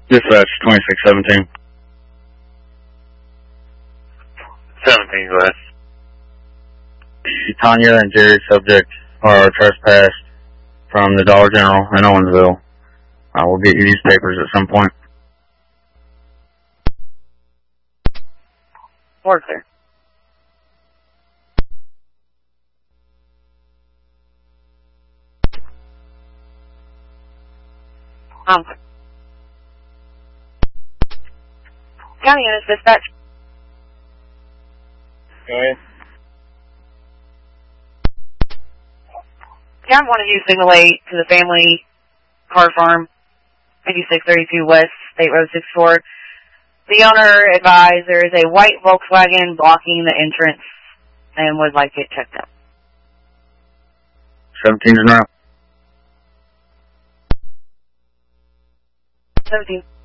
Dispatch 2617. 17, go ahead. Tanya and Jerry subject are trespassed from the Dollar General in Owensville. We'll get you these papers at some point. Work there. County units, dispatch. Go ahead. Yeah, I wanted you to signal 8 to the family car farm, 5632 West State Road 64. The owner advised there is a white Volkswagen blocking the entrance and would like it checked out. 17's in route. 17.